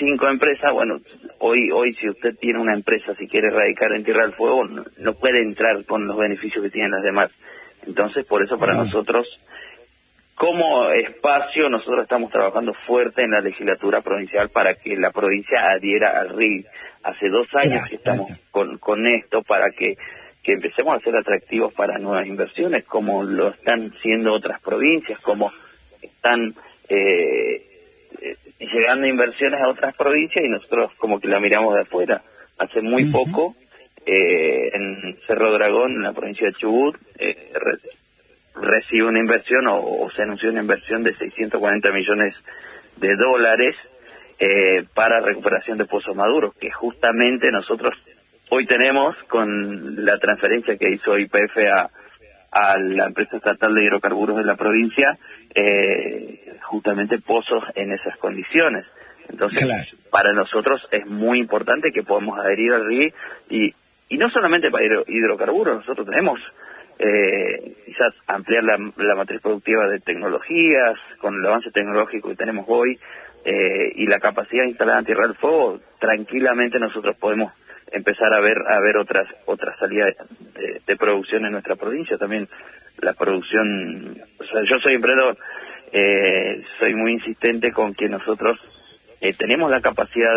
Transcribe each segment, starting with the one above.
5 empresas, bueno, hoy si usted tiene una empresa, si quiere radicar en Tierra del Fuego, no puede entrar con los beneficios que tienen las demás. Entonces, por eso para nosotros, como espacio, nosotros estamos trabajando fuerte en la legislatura provincial para que la provincia adhiera al RIG. Hace 2 años que estamos con esto para que empecemos a ser atractivos para nuevas inversiones, como lo están siendo otras provincias, como están llegando inversiones a otras provincias y nosotros como que la miramos de afuera. Hace muy poco, en Cerro Dragón, en la provincia de Chubut, recibe una inversión o se anunció una inversión de $640 millones para recuperación de pozos maduros, que justamente nosotros hoy tenemos con la transferencia que hizo YPF a la empresa estatal de hidrocarburos de la provincia, justamente pozos en esas condiciones. Entonces, para nosotros es muy importante que podamos adherir al RIG y no solamente para hidrocarburos, nosotros tenemos quizás ampliar la matriz productiva de tecnologías, con el avance tecnológico que tenemos hoy y la capacidad instalada en Tierra del Fuego, tranquilamente nosotros podemos empezar a ver otras salidas de producción en nuestra provincia. También la producción, o sea, yo soy emprendedor, soy muy insistente con que nosotros tenemos la capacidad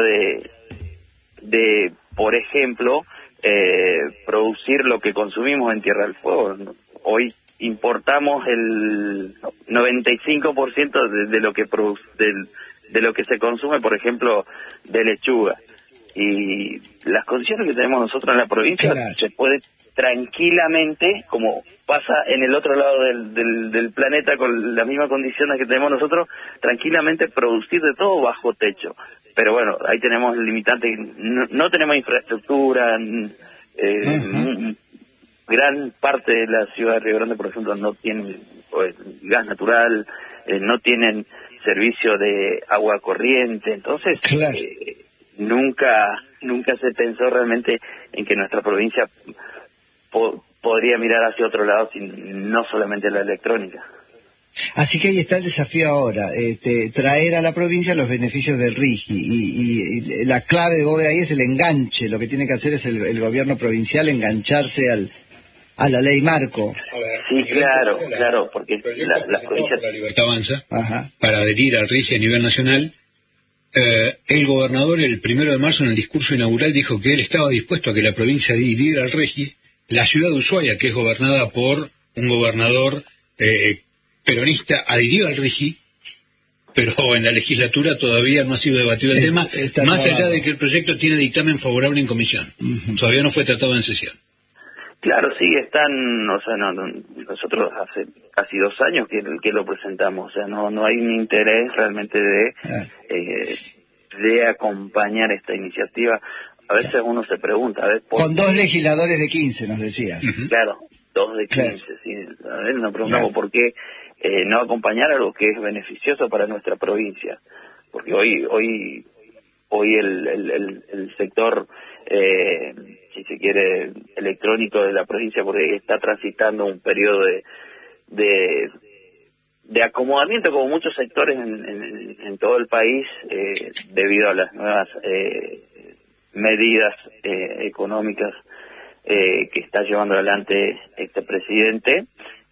de por ejemplo, producir lo que consumimos en Tierra del Fuego. Hoy importamos el 95% de lo que de lo que se consume, por ejemplo, de lechuga. Y las condiciones que tenemos nosotros en la provincia, se puede tranquilamente, como pasa en el otro lado del planeta con las mismas condiciones que tenemos nosotros, tranquilamente producir de todo bajo techo. Pero bueno, ahí tenemos el limitante, no tenemos infraestructura, gran parte de la ciudad de Río Grande, por ejemplo, no tienen gas natural, no tienen servicio de agua corriente, entonces nunca se pensó realmente en que nuestra provincia podría mirar hacia otro lado, no solamente la electrónica. Así que ahí está el desafío ahora, traer a la provincia los beneficios del RIG y la clave de vos de ahí es el enganche. Lo que tiene que hacer es el gobierno provincial engancharse a la ley marco. Sí, claro, porque las provincias... La Libertad Avanza, para adherir al RIG a nivel nacional, el gobernador el 1 de marzo en el discurso inaugural dijo que él estaba dispuesto a que la provincia adhiriera al RIG. La ciudad de Ushuaia, que es gobernada por un gobernador peronista, adhirió al RIG, pero en la legislatura todavía no ha sido debatido el tema, más allá de que el proyecto tiene dictamen favorable en comisión. Todavía no fue tratado en sesión. Claro, sí, nosotros hace casi 2 años que lo presentamos, o sea, no hay un interés realmente de acompañar esta iniciativa. A veces uno se pregunta, con 2 legisladores de 15, nos decías. Claro, 2 de 15, sí. A ver, nos preguntamos por qué no acompañar algo que es beneficioso para nuestra provincia, porque hoy el sector, si se quiere, electrónico de la provincia, porque está transitando un periodo de acomodamiento, como muchos sectores en todo el país, debido a las nuevas medidas económicas que está llevando adelante este presidente.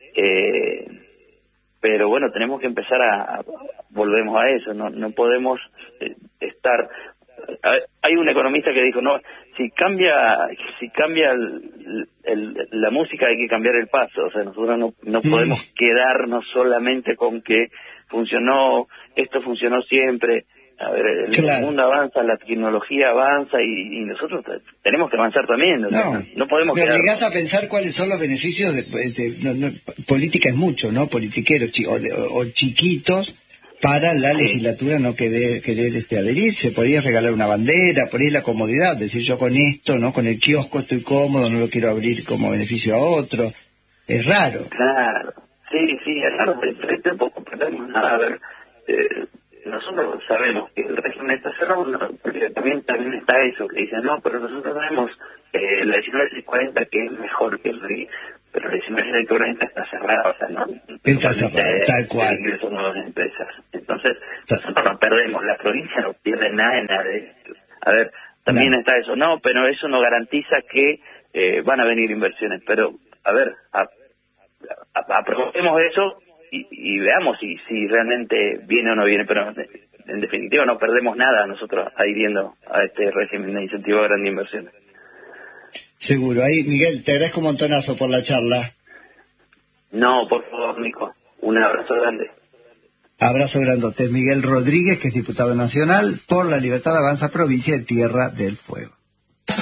Pero bueno, tenemos que empezar volvemos a eso, no podemos estar... Hay un economista que dijo, no, si cambia la música hay que cambiar el paso, o sea, nosotros no podemos quedarnos solamente con que esto funcionó siempre. A ver, el mundo avanza, la tecnología avanza y nosotros tenemos que avanzar también. No podemos me obligás a pensar cuáles son los beneficios política es mucho, ¿no? Politiqueros o chiquitos para la legislatura no querer adherirse. Podría regalar una bandera, por ahí la comodidad, decir yo con esto, ¿no? Con el kiosco estoy cómodo, no lo quiero abrir como beneficio a otro. Es raro. Claro, sí, es raro, pero tampoco perdemos nada. A ver, nosotros sabemos que el régimen está cerrado, porque también está eso, que dicen, no, pero nosotros tenemos la 1940 que es mejor que el RIG. pero la licitación electrónica está cerrada, o sea, no está cerrada, tal cual. El ingreso de nuevas empresas. Entonces, nosotros no perdemos, la provincia no pierde nada en nada de esto. A ver, también está eso, no, pero eso no garantiza que van a venir inversiones, pero, a ver, aprobemos eso y veamos si realmente viene o no viene, pero en definitiva no perdemos nada nosotros adhiriendo a este régimen de incentivo a grandes inversiones. Seguro. Ahí, Miguel, te agradezco un montonazo por la charla. No, por favor, Nico. Un abrazo grande. Abrazo grandote. Miguel Rodríguez, que es diputado nacional por La Libertad Avanza, provincia de Tierra del Fuego.